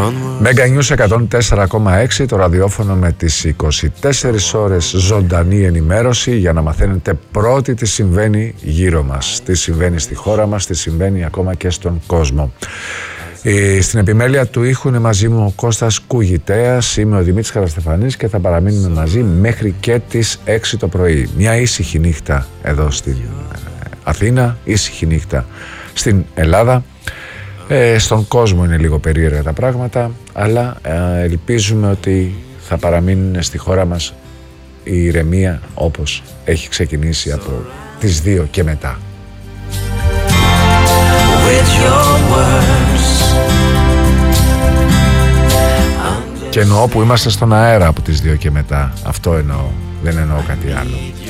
Mega News 104,6, το ραδιόφωνο με τις 24 ώρες ζωντανή ενημέρωση για να μαθαίνετε πρώτοι τι συμβαίνει γύρω μας, τι συμβαίνει στη χώρα μας, τι συμβαίνει ακόμα και στον κόσμο. Στην επιμέλεια του ήχου είναι μαζί μου ο Κώστας Κουγητέας, είμαι ο Δημήτρης Χαραστεφανής και θα παραμείνουμε μαζί μέχρι και τις 6 το πρωί. Μια ήσυχη νύχτα εδώ στην Αθήνα, ήσυχη νύχτα στην Ελλάδα. Στον κόσμο είναι λίγο περίεργα τα πράγματα, αλλά ελπίζουμε ότι θα παραμείνουν στη χώρα μας η ηρεμία όπως έχει ξεκινήσει από τις 2 και μετά. Και εννοώ που είμαστε στον αέρα από τις 2 και μετά. Αυτό εννοώ, δεν εννοώ κάτι άλλο.